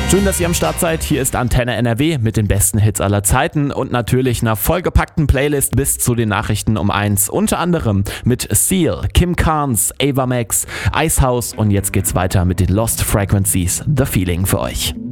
Schön, dass ihr am Start seid. Hier ist Antenne NRW mit den besten Hits aller Zeiten und natürlich einer vollgepackten Playlist bis zu den Nachrichten um 1. Unter anderem mit Seal, Kim Carnes, Ava Max, Icehouse und jetzt geht's weiter mit den Lost Frequencies. The Feeling für euch.